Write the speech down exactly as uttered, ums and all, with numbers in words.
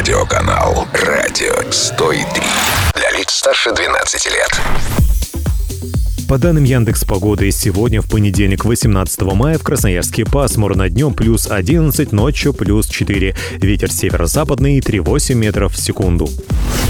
Радиоканал «Радио сто три». Для лиц старше двенадцати лет. По данным Яндекс.Погоды, сегодня, в понедельник, восемнадцатого мая, в Красноярске пасмурно, днем плюс одиннадцать, ночью плюс четыре. Ветер северо-западный три целых восемь десятых метров в секунду.